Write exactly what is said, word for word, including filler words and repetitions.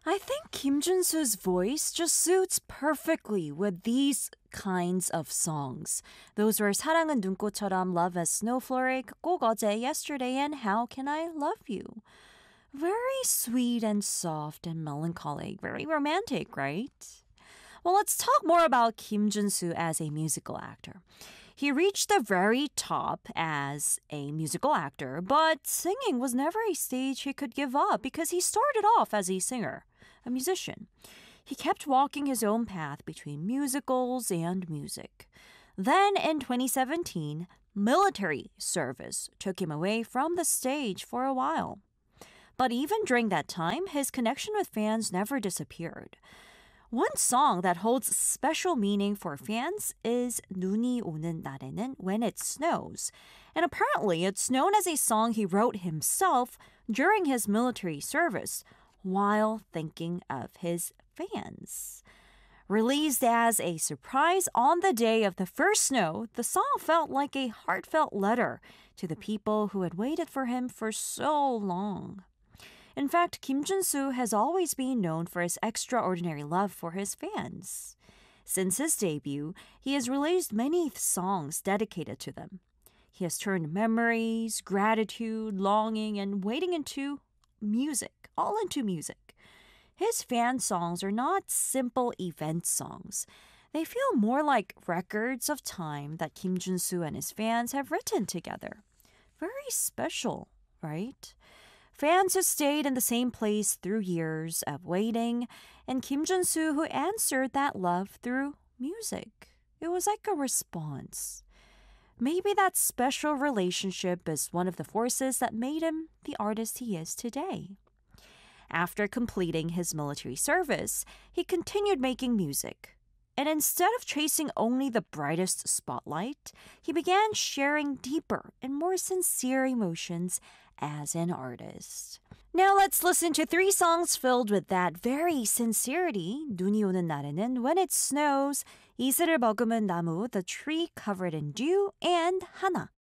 I think Kim Jun-soo's voice just suits perfectly with these kinds of songs. Those were 사랑은 눈꽃처럼, Love as Snowflake, 꼭 어제, Yesterday, and How Can I Love You? Very sweet and soft and melancholic, very romantic, right? Well, let's talk more about Kim Jun-soo as a musical actor. He reached the very top as a musical actor, but singing was never a stage he could give up because he started off as a singer, a musician. He kept walking his own path between musicals and music. Then in twenty seventeen, military service took him away from the stage for a while. But even during that time, his connection with fans never disappeared. One song that holds special meaning for fans is 눈이 오는 날에는 When It Snows. And apparently it's known as a song he wrote himself during his military service while thinking of his fans. Released as a surprise on the day of the first snow, the song felt like a heartfelt letter to the people who had waited for him for so long. In fact, Kim Jun-soo has always been known for his extraordinary love for his fans. Since his debut, he has released many songs dedicated to them. He has turned memories, gratitude, longing, and waiting into music, all into music. His fan songs are not simple event songs. They feel more like records of time that Kim Jun-soo and his fans have written together. Very special, right? Fans who stayed in the same place through years of waiting, and Kim Jun-soo who answered that love through music. It was like a response. Maybe that special relationship is one of the forces that made him the artist he is today. After completing his military service, he continued making music. And instead of chasing only the brightest spotlight, he began sharing deeper and more sincere emotions as an artist. Now let's listen to three songs filled with that very sincerity. 눈이 오는 날에는 When It Snows, 이슬을 머금은 나무, The Tree Covered in Dew, and 하나.